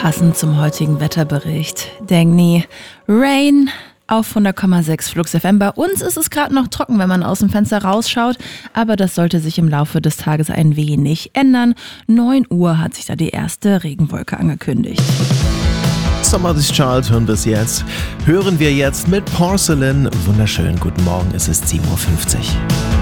Passend zum heutigen Wetterbericht. Denk nie, Rain auf 100,6 Flux FM. Bei uns ist es gerade noch trocken, wenn man aus dem Fenster rausschaut, aber das sollte sich im Laufe des Tages ein wenig ändern. 9 Uhr hat sich da die erste Regenwolke angekündigt. Somebody's Child hören wir jetzt mit Porcelain. Wunderschönen guten Morgen, es ist 7:50 Uhr.